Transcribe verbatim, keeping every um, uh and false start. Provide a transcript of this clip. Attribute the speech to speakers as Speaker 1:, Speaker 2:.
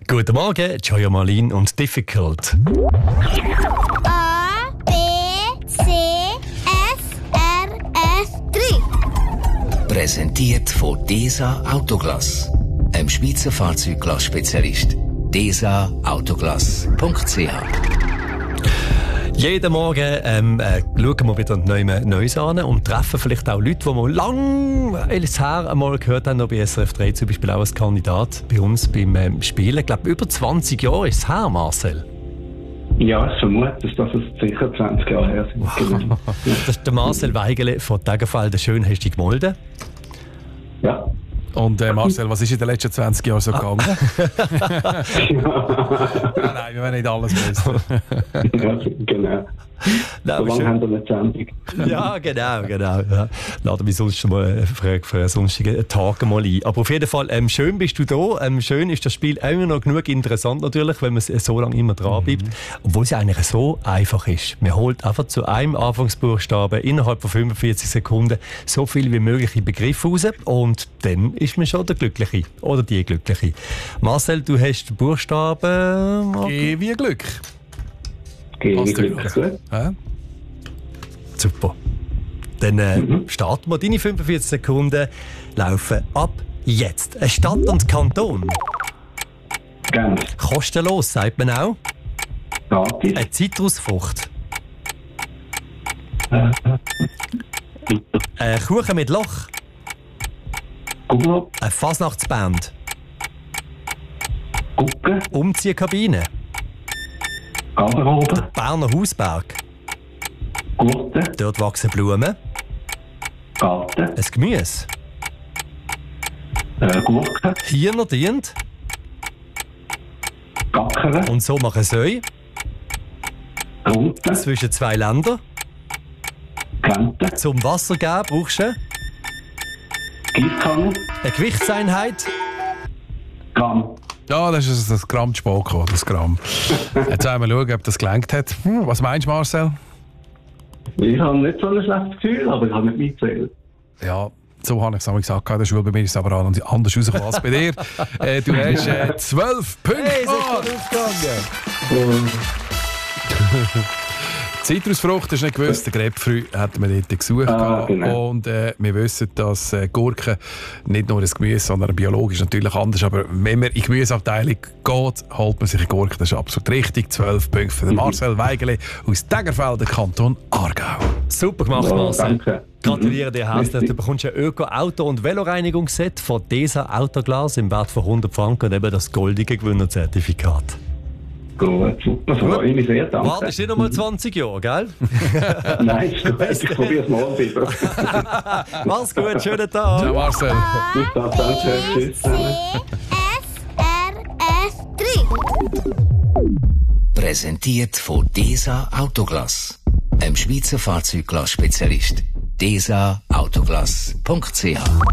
Speaker 1: Guten Morgen, Joya Marlin und Difficult.
Speaker 2: A, B, C, F, R, F, drei.
Speaker 3: Präsentiert von DESA Autoglass, einem Schweizer Fahrzeugglass-Spezialist. desa autoglass punkt c h.
Speaker 1: Jeden Morgen ähm, äh, schauen wir wieder neu Neues an und treffen vielleicht auch Leute, die wir lang her einmal gehört haben, bei S R F drei zum Beispiel auch als Kandidat bei uns beim ähm, Spielen. Ich glaube, über zwanzig Jahre ist es her, Marcel.
Speaker 4: Ja, ich vermute, dass es sicher zwanzig Jahre her sind. Genau.
Speaker 1: Das ist der Marcel Weigele von Tegenfelden Schönhestig Gemolde.
Speaker 4: Ja.
Speaker 5: Und äh, Marcel, was ist in den letzten zwanzig Jahren so gegangen?
Speaker 4: Ja.
Speaker 5: Nein, nein, wir wollen nicht alles wissen.
Speaker 4: Ja, genau.
Speaker 1: Nein,
Speaker 4: So lange
Speaker 1: schön.
Speaker 4: haben wir eine Sendung.
Speaker 1: Ja, genau, genau. Ja. Laden wir sonst mal eine Frage für einen sonstigen Tag mal ein. Aber auf jeden Fall, ähm, schön bist du da. Ähm, schön ist das Spiel immer noch genug interessant natürlich, wenn man so lange immer dran bleibt. Mhm. Obwohl es eigentlich so einfach ist. Man holt einfach zu einem Anfangsbuchstaben innerhalb von fünfundvierzig Sekunden so viel wie mögliche Begriffe raus und dann ist man schon der Glückliche oder die Glückliche. Marcel, du hast Buchstaben...
Speaker 5: Geh wie Glück.
Speaker 4: Gehe
Speaker 5: Passt
Speaker 4: ich
Speaker 5: dir
Speaker 4: wirklich
Speaker 5: gut.
Speaker 4: gut.
Speaker 5: Ja?
Speaker 1: Super. Dann äh,
Speaker 4: Mhm.
Speaker 1: starten wir. Deine fünfundvierzig Sekunden laufen ab jetzt. Eine Stadt und Kanton.
Speaker 4: Ganz.
Speaker 1: Kostenlos, sagt man auch.
Speaker 4: Gratis.
Speaker 1: Eine Zitrusfrucht.
Speaker 4: Äh,
Speaker 1: Ein Kuchen mit Loch.
Speaker 4: Google.
Speaker 1: Eine Fasnachtsband.
Speaker 4: Gucken.
Speaker 1: Umziehkabine.
Speaker 4: Garderobe.
Speaker 1: Berner Hausberg.
Speaker 4: Gurten.
Speaker 1: Dort wachsen Blumen.
Speaker 4: Garten.
Speaker 1: Ein Gemüse.
Speaker 4: Äh, Gurken.
Speaker 1: Hühner dient.
Speaker 4: Gackern.
Speaker 1: Und so machen Säue.
Speaker 4: Runten.
Speaker 1: Zwischen zwei Ländern.
Speaker 4: Glänten.
Speaker 1: Zum Wasser geben brauchst du
Speaker 4: Gießkanne.
Speaker 1: eine Gewichtseinheit.
Speaker 4: Gramm.
Speaker 5: Ja, das ist das Gramm zu spät gekommen, das Gramm. Jetzt wollen wir schauen, ob das gelangt hat. Hm, was meinst du, Marcel?
Speaker 4: Ich habe nicht so ein schlechtes Gefühl, aber ich habe nicht mitgezählt.
Speaker 5: Ja, so habe ich es einmal gesagt in der Schule. Bei mir ist es aber auch anders rausgekommen als bei dir. Äh, du hast äh, zwölf Punkte.
Speaker 1: Hey, so
Speaker 5: gemacht.
Speaker 1: ist gut aufgegangen.
Speaker 4: Und
Speaker 5: Zitrusfrucht, das ist nicht gewusst, der Grapefruit hatten wir dort gesucht.
Speaker 4: Ah, genau.
Speaker 5: Und äh, wir wissen, dass äh, Gurken nicht nur ein Gemüse, sondern biologisch natürlich anders. Aber wenn man in die Gemüseabteilung geht, holt man sich eine Gurke. Das ist absolut richtig. zwölf Punkte für den Marcel Weigele aus Tegerfelden, Kanton Aargau.
Speaker 1: Super gemacht,
Speaker 4: Ja,
Speaker 1: Marcel.
Speaker 4: danke.
Speaker 1: Gratuliere dir herzlich.
Speaker 4: Merci.
Speaker 1: Du bekommst ein Öko-Auto- und Veloreinigungsset von DESA Autoglas im Wert von hundert Franken und eben das goldige Gewinnerzertifikat.
Speaker 4: gut, super. Freue mich sehr, danke.
Speaker 1: Warte, ist nicht noch mal zwanzig Jahre, gell?
Speaker 4: Nein, ist gut. Ich probiere es morgen wieder.
Speaker 1: Mach's gut, schönen Tag.
Speaker 5: Ciao Marcel.
Speaker 4: Bis dann, danke. Tschüss.
Speaker 2: C, F, R, F, drei.
Speaker 3: Präsentiert von DESA Autoglass, einem Schweizer Fahrzeugglass-Spezialist. desa autoglass punkt c h.